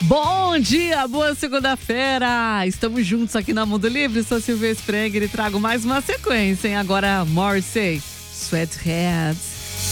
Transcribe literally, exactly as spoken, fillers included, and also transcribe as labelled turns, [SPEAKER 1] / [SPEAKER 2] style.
[SPEAKER 1] Bom dia, boa segunda-feira! Estamos juntos aqui na Mundo Livre, sou Silvia Sprenger e trago mais uma sequência, hein? Agora, Morrissey, Sweatheads.